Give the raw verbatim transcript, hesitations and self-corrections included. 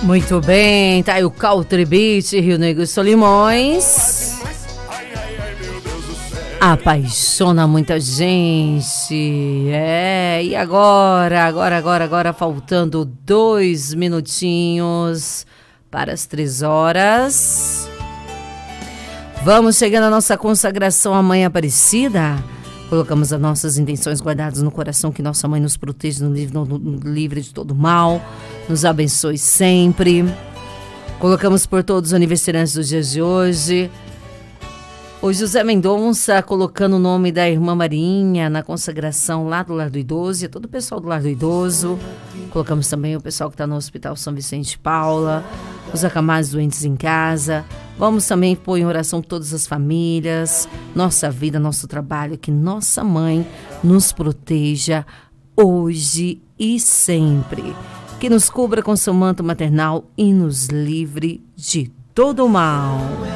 Muito bem, tá aí o Country Beat, Rio Negro e Solimões. Apaixona muita gente. É, e agora, agora, agora, agora, faltando dois minutinhos para as três horas. Vamos chegando à nossa consagração à Mãe Aparecida. Colocamos as nossas intenções guardadas no coração, que nossa Mãe nos proteja, nos livre, nos livre de todo mal, nos abençoe sempre. Colocamos por todos os aniversariantes dos dias de hoje. O José Mendonça colocando o nome da irmã Marinha na consagração lá do Lar do Idoso, e todo o pessoal do Lar do Idoso. Colocamos também o pessoal que está no Hospital São Vicente de Paula, os acamados doentes em casa. Vamos também pôr em oração todas as famílias, nossa vida, nosso trabalho, que nossa Mãe nos proteja hoje e sempre. Que nos cubra com seu manto maternal e nos livre de todo o mal.